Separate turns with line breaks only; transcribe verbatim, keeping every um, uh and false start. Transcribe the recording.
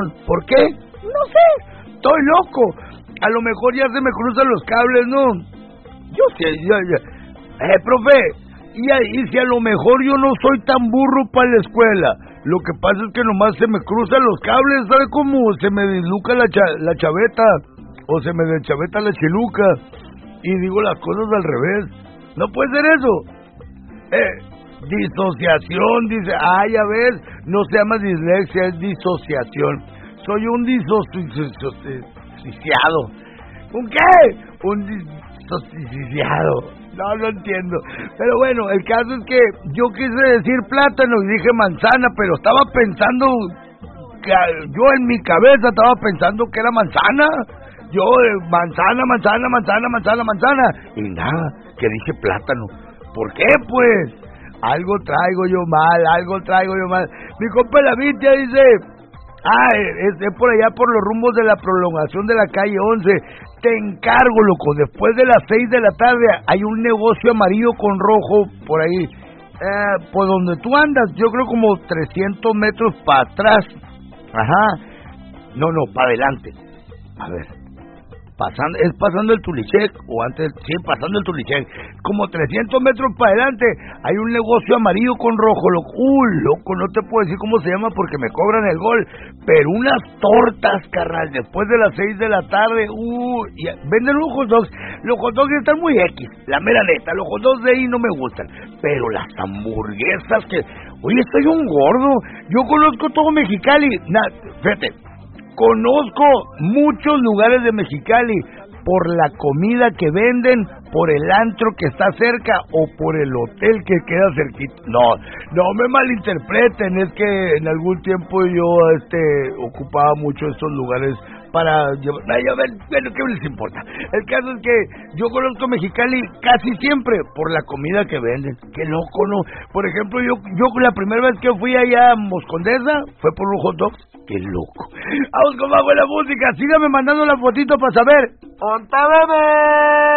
razón. ¿Por qué? No sé, estoy loco. A lo mejor ya se me cruzan los cables, ¿no? Yo sé, ya, ya. Eh, profe, y, y si a lo mejor yo no soy tan burro para la escuela, lo que pasa es que nomás se me cruzan los cables, ¿sabe cómo? Se me disluca la, cha, la chaveta, o se me deschaveta la chiluca, y digo las cosas al revés. No puede ser eso. Eh, disociación, dice, ah, ya ves, no se llama dislexia, es disociación. Soy un disociado. ¿Un qué? Un disociado. No, no entiendo. Pero bueno, el caso es que yo quise decir plátano y dije manzana, pero estaba pensando, que yo en mi cabeza estaba pensando que era manzana. Yo, eh, manzana, manzana, manzana, manzana, manzana. Y nada, que dije plátano. ¿Por qué, pues? Algo traigo yo mal, algo traigo yo mal. Mi compa la Vitia dice, ah, es, es por allá por los rumbos de la prolongación de la calle once. Te encargo, loco, después de las seis de la tarde hay un negocio amarillo con rojo por ahí. Eh, por donde tú andas, yo creo como trescientos metros para atrás. Ajá. No, no, para adelante. A ver. Pasando, es pasando el Tulichek, o antes, sí, pasando el Tulichek, como trescientos metros para adelante, hay un negocio amarillo con rojo, loco, uh, loco, no te puedo decir cómo se llama porque me cobran el gol, pero unas tortas, carnal, después de las seis de la tarde, uh, y venden los hot dogs, los hot dogs están muy X, la mera neta, los hot dogs de ahí no me gustan, pero las hamburguesas que, oye, estoy un gordo, yo conozco todo Mexicali, nah, fíjate, conozco muchos lugares de Mexicali por la comida que venden, por el antro que está cerca o por el hotel que queda cerquita. No, no me malinterpreten, es que en algún tiempo yo este ocupaba mucho estos lugares para llevar... Bueno, ¿qué les importa? El caso es que yo conozco Mexicali casi siempre por la comida que venden. Qué loco, ¿no? Por ejemplo, yo yo la primera vez que fui allá a Moscondesa fue por los hot dogs. Qué loco. Vamos con más buena música. Sígame mandando la fotito para saber. ¡Onta, bebé!